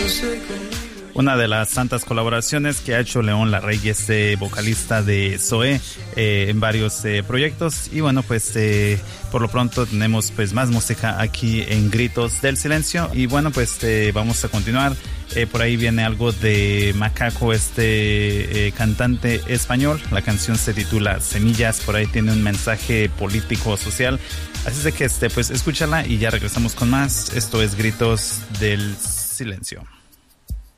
Una de las tantas colaboraciones que ha hecho León Larreyes, vocalista de Zoé, en varios proyectos. Y bueno, pues por lo pronto tenemos pues más música aquí en Gritos del Silencio. Y bueno, pues vamos a continuar. Por ahí viene algo de Macaco, cantante español. La canción se titula Semillas. Por ahí tiene un mensaje político social. Así es de que pues escúchala y ya regresamos con más. Esto es Gritos del Silencio.